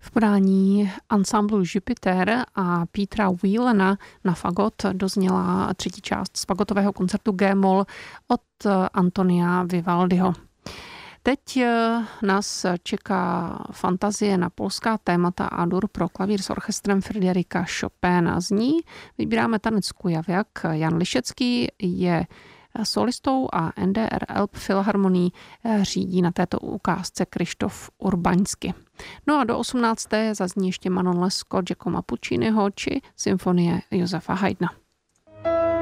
V podání ansamblu Jupiter a Petra Whelana na fagot dozněla třetí část z fagotového koncertu G-moll od Antonia Vivaldiho. Teď nás čeká fantazie na polská témata A-dur pro klavír s orchestrem Fryderyka Chopina. Z ní vybíráme tanec Kujawiak. Jan Lišecký je solistou a NDR Elbphilharmonii řídí na této ukázce Krzysztof Urbański. No a do 18. zazní ještě Manon Lescaut, Giacomo Pucciniho či symfonie Josefa Haydna.